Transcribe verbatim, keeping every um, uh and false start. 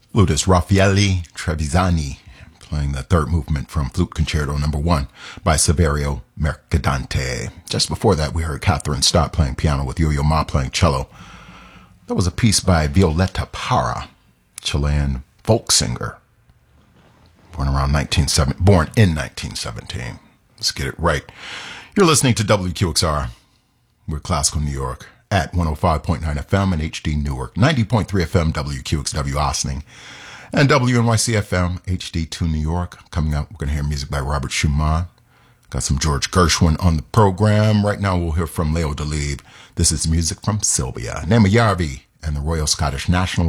Flutist Raffaele Trevisani playing the third movement from Flute Concerto Number One by Saverio Mercadante. Just before that, we heard Catherine Stott playing piano with Yo-Yo Ma playing cello. That was a piece by Violeta Parra, Chilean folk singer, born around nineteen seventy, born in nineteen seventeen. Let's get it right. You're listening to W Q X R. We're Classical New York at one oh five point nine F M and H D Newark, ninety point three F M W Q X W Ossining, and W N Y C F M H D two New York. Coming up, we're going to hear music by Robert Schumann. Got some George Gershwin on the program. Right now, we'll hear from Leo Delibes. This is music from Sylvia, Nema Yarvi, and the Royal Scottish National